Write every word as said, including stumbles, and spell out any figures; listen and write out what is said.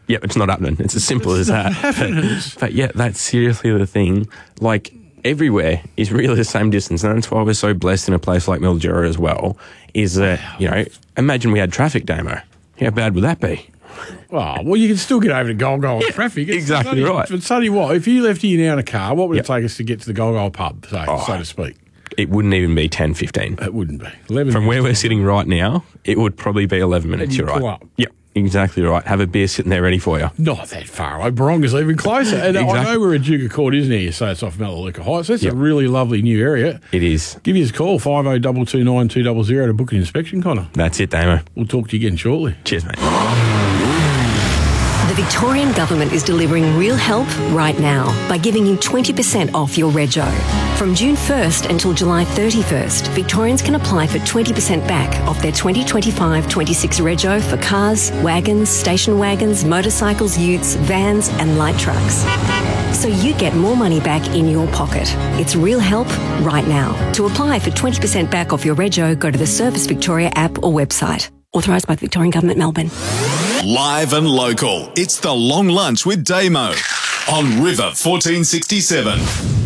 Yep, it's not happening. It's as simple as that. But, but yeah, that's seriously the thing. Like, everywhere is really the same distance. And that's why we're so blessed in a place like Mildura as well, is that, you know, imagine we had traffic, Damo. How bad would that be? Oh, well, you can still get over to Golgol yeah, traffic. It's exactly only, right. But Sonny, what? If you left here now in a car, what would yep. it take us to get to the Golgol pub, so, oh, so to speak? It wouldn't even be ten, fifteen. It wouldn't be. eleven From where we're sitting right now, it would probably be eleven minutes, you you're right. Up. Yep, exactly right. Have a beer sitting there ready for you. Not that far away. Baronga's even closer. And exactly. I know we're at Duke Court, isn't it? So it's off Melaleuca Heights. That's yep. a really lovely new area. It is. Give us a call, five oh two two nine two zero zero to book an inspection, Connor. That's it, Damo. We'll talk to you again shortly. Cheers, mate. The Victorian Government is delivering real help right now by giving you twenty percent off your rego. From June first until July thirty-first, Victorians can apply for twenty percent back off their twenty twenty-five twenty-six rego for cars, wagons, station wagons, motorcycles, utes, vans and light trucks. So you get more money back in your pocket. It's real help right now. To apply for twenty percent back off your rego, go to the Service Victoria app or website. Authorised by the Victorian Government, Melbourne. Live and local. It's the Long Lunch with Damo on River fourteen sixty-seven.